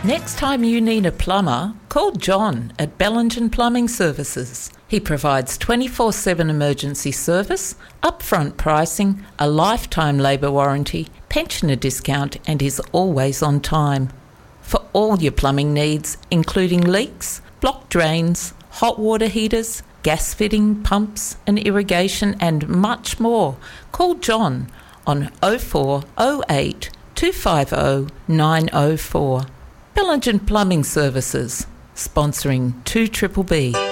Next time you need a plumber, call John at Bellingen Plumbing Services. He provides 24/7 emergency service, upfront pricing, a lifetime labour warranty, pensioner discount, and is always on time. For all your plumbing needs, including leaks, blocked drains, hot water heaters, gas fitting, pumps and irrigation and much more, call John on 0408 250 904. Bellingen Plumbing Services, sponsoring 2BBB.